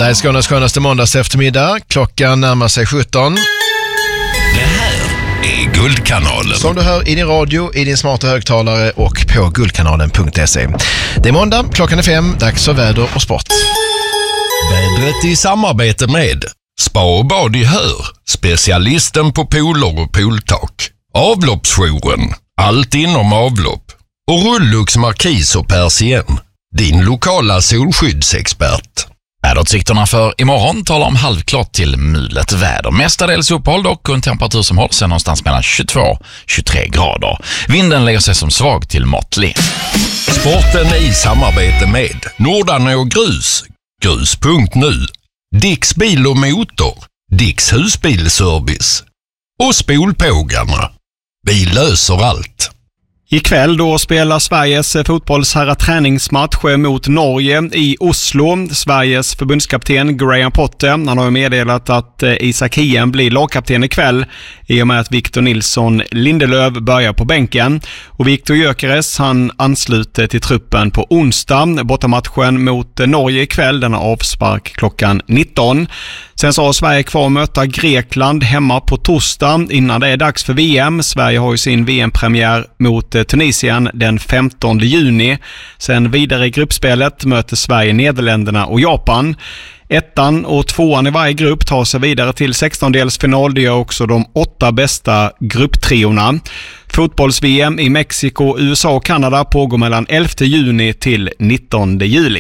Det här är Skånes skönaste måndags eftermiddag. Klockan närmar sig 17. Det här är Guldkanalen. Som du hör i din radio, i din smarta högtalare och på guldkanalen.se. Det är måndag, klockan är 5, dags för väder och sport. Vädret i samarbete med Spa och bad i Hör, specialisten på pooler och pooltak. Avloppsjouren, allt inom avlopp. Och Rullux Markis och Persien, din lokala solskyddsexpert. Väderutsikterna för imorgon talar om halvklart till mulet väder. Mestadels uppehåll dock och en temperatur som håller sig någonstans mellan 22-23 grader. Vinden lägger sig som svag till måttlig. Sporten i samarbete med Nordanå Grus, grus.nu, Dicks bil och motor, Dicks husbilservice och Spolpågarna. Vi löser allt. Ikväll då spelar Sveriges fotbollsherra träningsmatch mot Norge i Oslo. Sveriges förbundskapten Graham Potter, han har meddelat att Isak Hien blir lagkapten ikväll i och med att Victor Nilsson Lindelöf börjar på bänken. Och Viktor Gyökeres, han ansluter till truppen på onsdag. Bortamatchen mot Norge ikväll, den har avspark klockan 19. Sen så har Sverige kvar att möta Grekland hemma på torsdag innan det är dags för VM. Sverige har ju sin VM-premiär mot Tunisien den 15 juni. Sen vidare i gruppspelet möter Sverige Nederländerna och Japan. Ettan och tvåan i varje grupp tar sig vidare till 16-delsfinal. Det gör också de 8 bästa grupptriorna. Fotbolls-VM i Mexiko, USA och Kanada pågår mellan 11 juni till 19 juli.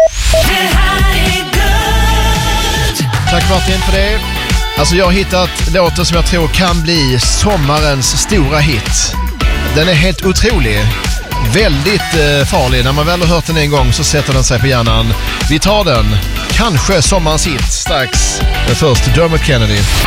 Tack Martin för det. Alltså jag har hittat låten som jag tror kan bli sommarens stora hit. Den är helt otrolig. Väldigt farlig. När man väl har hört den en gång så sätter den sig på hjärnan. Vi tar den. Kanske sommarens hit strax. Men först Dermot Kennedy.